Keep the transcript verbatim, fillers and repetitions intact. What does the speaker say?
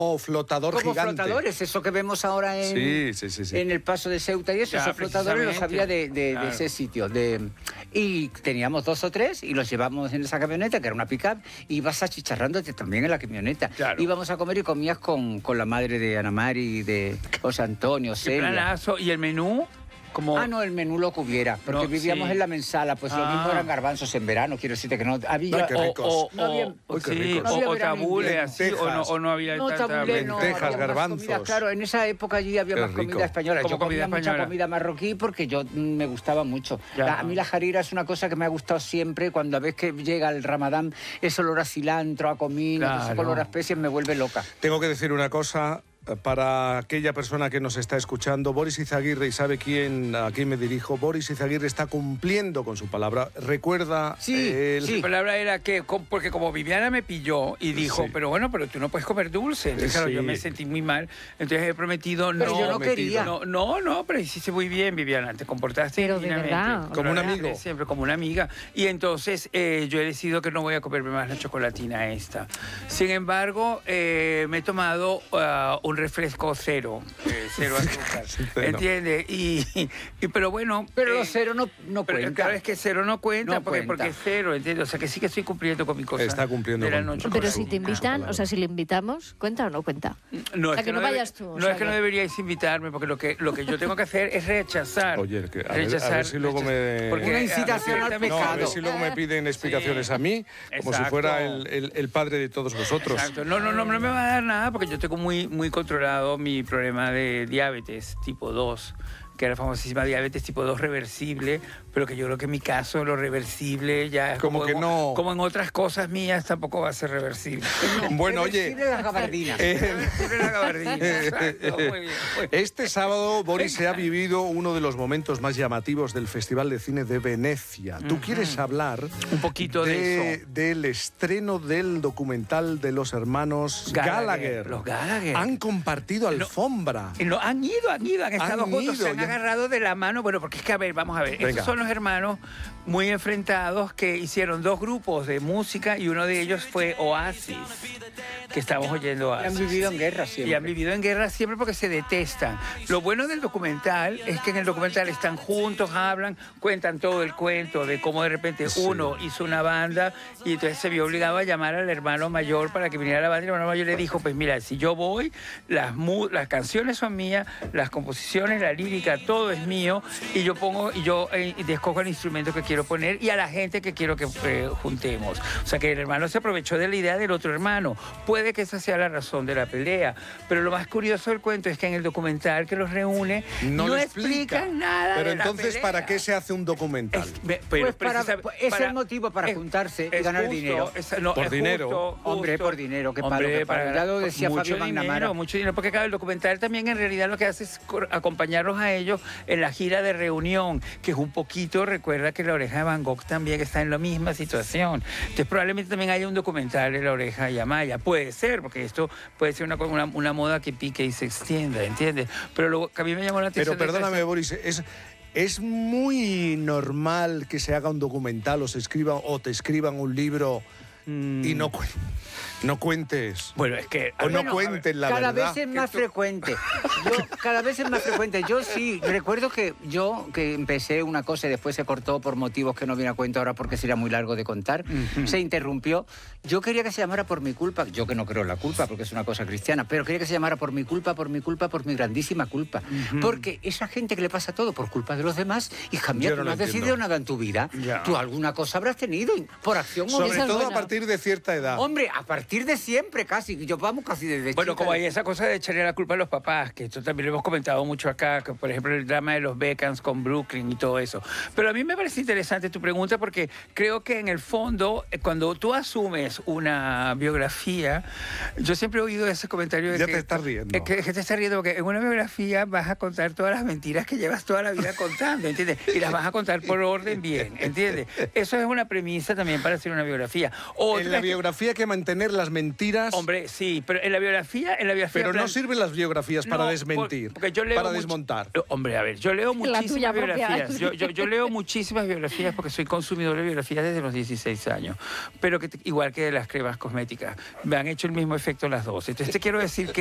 O flotador como gigante. flotadores, eso que vemos ahora en, sí, sí, sí, sí. en el paso de Ceuta y eso, Ya, esos flotadores los había de, de, claro. de ese sitio. De, y teníamos dos o tres y los llevamos en esa camioneta, que era una pick-up, y ibas achicharrándote también en la camioneta. Claro. Íbamos a comer y comías con, con la madre de Ana Mari, de José Antonio, Qué Celia. planazo. ¿Y el menú? Como... Ah, no, el menú lo que hubiera, porque No, vivíamos sí. en la mensala, pues lo Ah. mismo eran garbanzos en verano, quiero decirte que no había... Ay, qué O, ricos. o, No había- o- Uy, qué sí, ricos. No había o, o verano, tabule invierno. así, o no, o no había No, tanta... tabulé, no, lentejas, había más garbanzos. comida, claro, en esa época allí había Qué más rico. comida española. Como Yo comía comida mucha española. comida marroquí porque yo mm, me gustaba mucho. Ya. La- a mí la jarira es una cosa que me ha gustado siempre. Cuando ves que llega el Ramadán, ese olor a cilantro, a comino, ese Claro. olor a especies me vuelve loca. Tengo que decir una cosa. Para aquella persona que nos está escuchando, Boris Izaguirre, y sabe quién, a quién me dirijo, Boris Izaguirre está cumpliendo con su palabra. Recuerda... Sí, el- sí. La palabra era que, com- porque como Viviana me pilló y dijo, Sí. pero bueno, pero tú no puedes comer dulce. Entonces, claro, Sí. yo me sentí muy mal. Entonces he prometido Pero no... yo no quería. No, no, no, pero hiciste muy bien, Viviana. Te comportaste Pero de divinamente. verdad. Como un Pero amigo. Siempre como una amiga. Y entonces eh, yo he decidido que no voy a comerme más la chocolatina esta. Sin embargo, eh, me he tomado ah, un refresco cero. eh, cero azúcar. Cero. ¿Entiendes? Y, y, pero bueno... Pero eh, los cero no, no pero cuentan. claro, es que cero no cuenta, No porque, cuenta. porque es cero, ¿entiendes? O sea, que sí que estoy cumpliendo con mi cosa. Está cumpliendo de la con- noche. con Pero su- si te invitan, o sea, si le invitamos, ¿cuenta o no cuenta? No, o es sea, que no debe- vayas tú, o No sea es que no que- deberíais invitarme, porque lo que, lo que yo tengo que hacer es rechazar. Oye, que a ver- a rechazar, ver si luego me- porque, Una a ver, incitación al también- No, a ver pecado. si luego me piden explicaciones Sí. a mí, como si Exacto. fuera el, el- el padre de todos vosotros. Exacto. No, no, no, no me va a dar nada porque yo tengo muy, muy controlado mi problema de diabetes tipo dos, que era la famosísima diabetes tipo dos reversible, pero que yo creo que en mi caso lo reversible ya es Como como, que en- no. como en otras cosas mías tampoco va a ser reversible. Bueno, oye, Reversible las gabardinas. eh, Reversible la gabardina. Exacto, muy bien, muy bien. este sábado, Boris, se ha vivido uno de los momentos más llamativos del Festival de Cine de Venecia. ¿Tú quieres hablar Un poquito de eso. del estreno del documental de los hermanos Gallagher? Gallagher, los Gallagher. Han compartido alfombra. Y no, han ido, han ido, han estado Han juntos, ido, se han ya. agarrado de la mano. Bueno, porque es que, a ver, vamos a ver. Venga. Estos son los hermanos muy enfrentados que hicieron dos grupos de música y uno de ellos fue Oasis, que estamos oyendo Y han Oasis. vivido en guerra Y siempre. han vivido en guerra siempre porque se detestan. Lo bueno del documental es que en el documental están juntos, hablan, cuentan todo el cuento de cómo de repente Sí. uno hizo una banda y entonces se vio obligado a llamar al hermano mayor para que viniera a la banda. Y el hermano mayor le dijo, pues mira, si yo voy, las, mu- las canciones son mías, las composiciones, la lírica, todo es mío y yo pongo y yo eh, y escojo el instrumento que quiero poner y a la gente que quiero que eh, juntemos. O sea que el hermano se aprovechó de la idea del otro hermano. Puede que esa sea la razón de la pelea, pero lo más curioso del cuento es que en el documental que los reúne No, no, lo explican explica. nada. Pero de la entonces, pelea. ¿para qué se hace un documental? Es- me- pero Pues para- precisa- es para- el motivo para es- juntarse y es ganar justo, dinero. es- no, Por es dinero. justo, Hombre, justo. por dinero, qué palo, Hombre, qué palo. para- Ya lo decía mucho Fabio dinero, McNamara. mucho dinero, porque claro, el documental también en realidad lo que hace es cor- acompañarlos a ellos en la gira de reunión, que es un poquito, recuerda que La Oreja de Van Gogh también está en la misma situación. Entonces probablemente también haya un documental de La Oreja de Amaya. Puede ser, porque esto puede ser una, co- una, una moda que pique y se extienda, ¿entiendes? Pero lo que a mí me llamó la Pero atención... de esta- perdóname, Boris, es, es muy normal que se haga un documental o se escriba o te escriban un libro Mm. y no, cu- no cuentes. Bueno, es que... O no bueno, a ver, cuenten la cada verdad. vez es más frecuente. Yo, cada vez es más frecuente. Yo sí, recuerdo que yo que empecé una cosa y después se cortó por motivos que no viene a cuento ahora porque sería muy largo de contar. Ujú. Se interrumpió. Yo quería que se llamara Por mi culpa. Yo que no creo en la culpa porque es una cosa cristiana, pero quería que se llamara Por mi culpa, por mi culpa, por mi grandísima culpa. Porque esa gente que le pasa todo por culpa de los demás, hija mía, Yo tú no no lo has decidido entiendo. nada en tu vida. Ya. Tú alguna cosa habrás tenido por acción o Sobre Esa es todo a buena. partir de cierta edad. Hombre, a partir de siempre casi. Yo vamos casi desde Bueno, chica. como hay esa cosa de echarle la culpa a los papás, que esto también lo hemos comentado mucho acá, que por ejemplo el drama de los Beckhams con Brooklyn y todo eso. Pero a mí me parece interesante tu pregunta porque creo que en el fondo, eh, cuando tú asumes una biografía, yo siempre he oído ese comentario de Ya que... te estás riendo. eh, Que, que te estás riendo porque en una biografía vas a contar todas las mentiras que llevas toda la vida contando, ¿entiendes? Y las vas a contar por orden bien, ¿entiendes? Eso es una premisa también para hacer una biografía. Otra En la es que- biografía hay que mantener la las mentiras. Hombre, sí, pero en la biografía... En la biografía Pero no plan- sirven las biografías para No, desmentir, porque yo leo para mucho- desmontar. Hombre, a ver, yo leo La tuya muchísimas propia. biografías. Yo, yo, yo leo muchísimas biografías porque soy consumidor de biografías desde los dieciséis años. Pero que, igual que de las cremas cosméticas, me han hecho el mismo efecto las dos. Entonces te quiero decir que